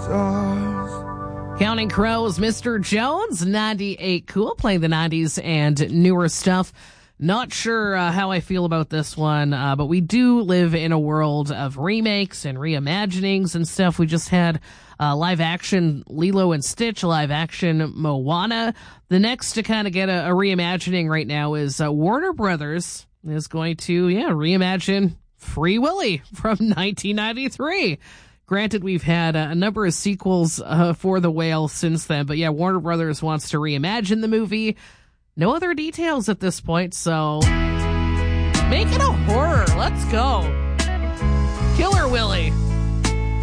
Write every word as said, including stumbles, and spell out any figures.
stars. Counting Crows, Mister Jones, ninety-eight Cool, playing the nineties and newer stuff. Not sure uh, how I feel about this one, uh, but we do live in a world of remakes and reimaginings and stuff. We just had uh, live action Lilo and Stitch, live action Moana. The next to kind of get a, a reimagining right now is uh, Warner Brothers is going to, yeah, reimagine Free Willy from nineteen ninety-three. Granted, we've had a number of sequels uh, for The Whale since then, but yeah, Warner Brothers wants to reimagine the movie. No other details at this point, so make it a horror. Let's go. Killer Willy.